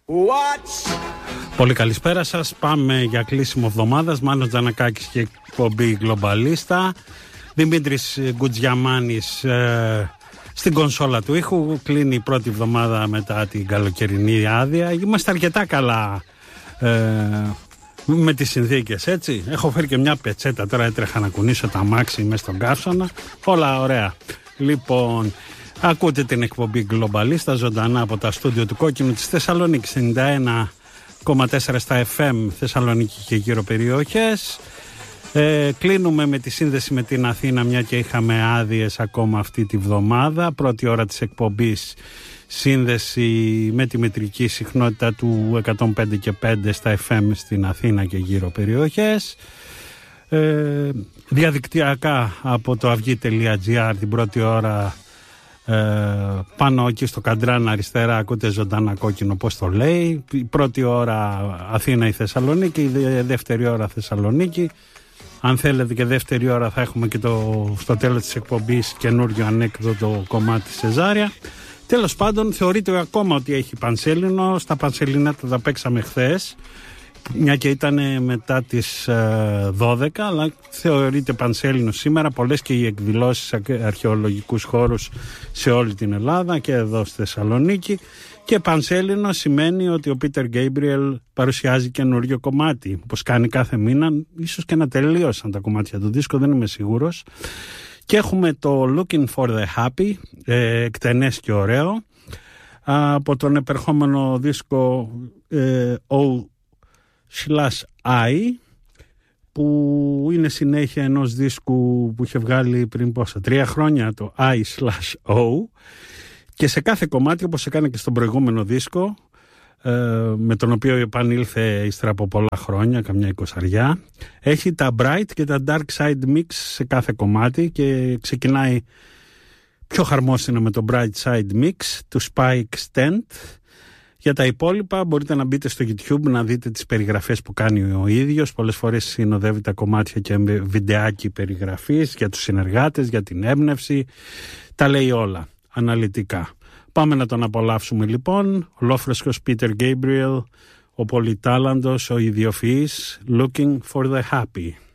Πολύ καλησπέρα σας. Πάμε για κλείσιμο εβδομάδας. Μάνος Τζανακάκης και εκπομπή Γκλομπαλίστα. Δημήτρης Γκουτζιαμάνης στην κονσόλα του ήχου. Κλείνει η πρώτη εβδομάδα μετά την καλοκαιρινή άδεια. Είμαστε αρκετά καλά με τις συνθήκες, έτσι. Έχω φέρει και μια πετσέτα. Τώρα έτρεχα να κουνήσω τα αμάξι μέσα στον καύσωνα. Όλα ωραία. Λοιπόν, ακούτε την εκπομπή Γκλομπαλίστα ζωντανά από τα στούντιο του Κόκκινου της Θεσσαλονίκης, 91,4 στα FM Θεσσαλονίκη και γύρω περιοχές. Κλείνουμε με τη σύνδεση με την Αθήνα, μια και είχαμε άδειες ακόμα αυτή τη βδομάδα. Πρώτη ώρα της εκπομπής σύνδεση με τη μετρική συχνότητα του 105 και 5 στα FM στην Αθήνα και γύρω περιοχές. Διαδικτυακά από το αυγή.gr την πρώτη ώρα, πάνω εκεί στο Καντράν αριστερά ακούτε ζωντανά Κόκκινο, πώς το λέει. Η πρώτη ώρα Αθήνα ή Θεσσαλονίκη, η δεύτερη ώρα Θεσσαλονίκη. Αν θέλετε και δεύτερη ώρα θα έχουμε και στο τέλος της εκπομπής καινούριο ανέκδοτο κομμάτι Σεζάρια. Τέλος πάντων, θεωρείται ακόμα ότι έχει πανσέλινο. Στα πανσελινάτα τα παίξαμε χθες, μια και ήταν μετά τις 12, αλλά θεωρείται πανσέλινο σήμερα. Πολλές και οι εκδηλώσεις σε αρχαιολογικούς χώρους σε όλη την Ελλάδα και εδώ στη Θεσσαλονίκη. Και πανσέλινο σημαίνει ότι ο Πίτερ Γκέιμπριελ παρουσιάζει καινούριο κομμάτι, όπως κάνει κάθε μήνα. Ίσως και να τελείωσαν τα κομμάτια του δίσκου, δεν είμαι σίγουρος. Και έχουμε το Looking for the Happy, εκτενές και ωραίο, από τον επερχόμενο δίσκο O/I, που είναι συνέχεια ενός δίσκου που είχε βγάλει πριν 3 χρόνια, το I/O, και σε κάθε κομμάτι, όπως έκανε και στον προηγούμενο δίσκο, με τον οποίο επανήλθε ύστερα από πολλά χρόνια, καμιά 20, έχει τα bright και τα dark side mix σε κάθε κομμάτι και ξεκινάει πιο χαρμόσυνα με το bright side mix του Spike Stent. Για τα υπόλοιπα μπορείτε να μπείτε στο YouTube να δείτε τις περιγραφές που κάνει ο ίδιος. Πολλές φορές συνοδεύει τα κομμάτια και βιντεάκι περιγραφής για τους συνεργάτες, για την έμπνευση. Τα λέει όλα αναλυτικά. Πάμε να τον απολαύσουμε λοιπόν. Ολόφρεσκος Peter Gabriel, ο πολυτάλαντος, ο ιδιοφυής, Looking for the Happy.